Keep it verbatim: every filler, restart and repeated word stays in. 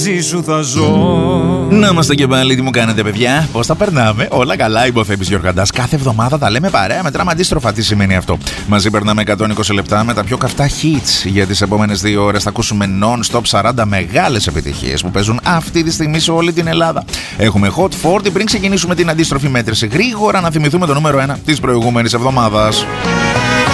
Σου θα ζω. Να είμαστε και πάλι, τι μου κάνετε, παιδιά? Πώς τα περνάμε? Όλα καλά, είπε ο Θέμης Γιοργαντάς. Κάθε εβδομάδα τα λέμε παρέα, μετράμε αντίστροφα. Τι σημαίνει αυτό? Μαζί περνάμε εκατόν είκοσι λεπτά με τα πιο καυτά hits. Για τις επόμενες δύο ώρες θα ακούσουμε non-stop σαράντα μεγάλες επιτυχίες που παίζουν αυτή τη στιγμή σε όλη την Ελλάδα. Έχουμε Hot σαράντα πριν ξεκινήσουμε την αντίστροφη μέτρηση. Γρήγορα να θυμηθούμε το νούμερο ένα της προηγούμενης εβδομάδας.